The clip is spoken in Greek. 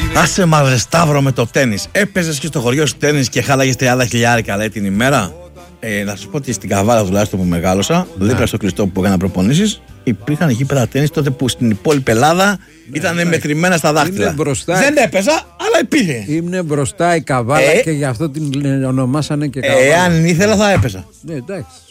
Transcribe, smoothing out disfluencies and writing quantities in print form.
Άσε μαύρε Σταύρο με το τένις. Έπαιζες και στο χωριό σου τένις και χάλαγες 30.000 λέει την ημέρα. Να σας πω ότι στην Καβάλα τουλάχιστον που μεγάλωσα, δίπλα στο κλειστό που έκανα προπονήσεις, υπήρχαν γήπεδα τένις τότε που στην υπόλοιπη Ελλάδα ήταν μετρημένα στα δάχτυλα. Δεν έπαιζα, αλλά υπήρχε. Ήμουν μπροστά η Καβάλα και γι' αυτό την ονομάσανε και Καβάλα. Εάν ήθελα θα έπαιζα. Ναι, εντάξει.